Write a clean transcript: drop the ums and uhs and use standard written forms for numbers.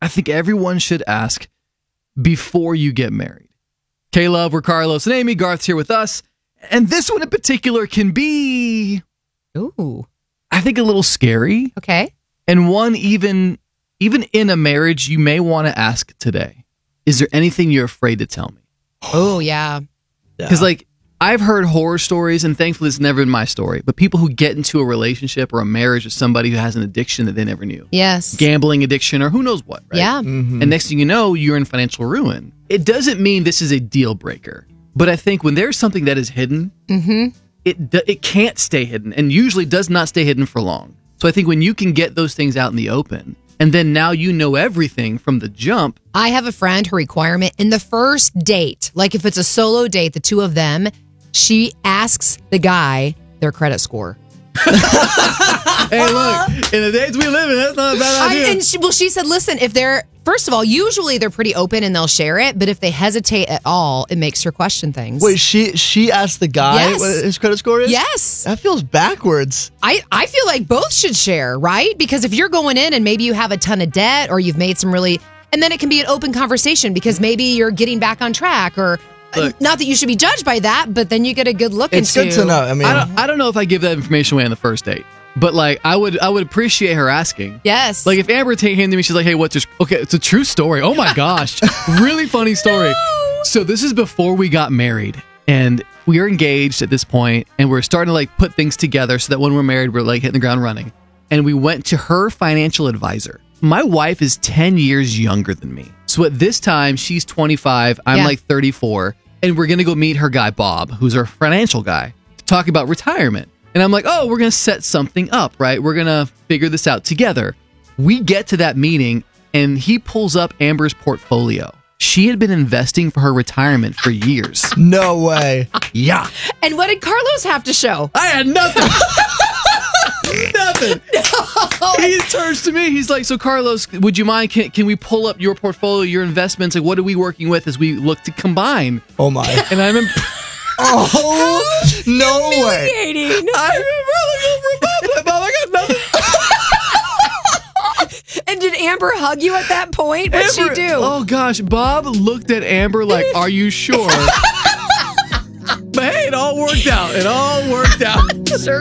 I think everyone should ask before you get married. K-Love, we're Carlos and Amy. Garth's here with us. And this one in particular can be, I think, a little scary. Okay. And one even in a marriage, you may want to ask today, is there anything you're afraid to tell me? Oh, yeah. Because I've heard horror stories, and thankfully it's never been my story, but people who get into a relationship or a marriage with somebody who has an addiction that they never knew. Yes. Gambling addiction or who knows what, right? Yeah. Mm-hmm. And next thing you know, you're in financial ruin. It doesn't mean this is a deal breaker. But I think when there's something that is hidden, it can't stay hidden, and usually does not stay hidden for long. So I think when you can get those things out in the open, and then now you know everything from the jump. I have a friend, her requirement in the first date, like if it's a solo date, the two of them, she asks the guy their credit score. Hey, look, in the days we live in, that's not a bad idea. She said, listen, if they're, first of all, usually they're pretty open and they'll share it, but if they hesitate at all, it makes her question things. Wait, she asked the guy what his credit score is? Yes. That feels backwards. I feel like both should share, right? Because if you're going in and maybe you have a ton of debt or you've made some really, and then it can be an open conversation because maybe you're getting back on track or... Look, not that you should be judged by that, but then you get a good look into. It's good to know. I mean, I don't know if I give that information away on the first date, but like I would appreciate her asking. Yes. Like if Amber came to me, she's like, "Hey, what's your?" Okay, it's a true story. Oh my gosh, really funny story. No. So this is before we got married, and we are engaged at this point, and we're starting to like put things together so that when we're married, we're like hitting the ground running. And we went to her financial advisor. My wife is 10 years younger than me, so at this time she's 25. I'm like 34. And we're going to go meet her guy, Bob, who's our financial guy, to talk about retirement. And I'm like, oh, we're going to set something up, right? We're going to figure this out together. We get to that meeting, and he pulls up Amber's portfolio. She had been investing for her retirement for years. No way. Yeah. And what did Carlos have to show? I had nothing. Nothing. No. He turns to me. He's like, so Carlos, would you mind? Can we pull up your portfolio, your investments? Like, what are we working with as we look to combine? Oh my. And I'm oh, no way. I'm really Bob. I got nothing. And did Amber hug you at that point? What'd she do? Oh gosh, Bob looked at Amber like, are you sure? But hey, it all worked out. It all worked out. Sure.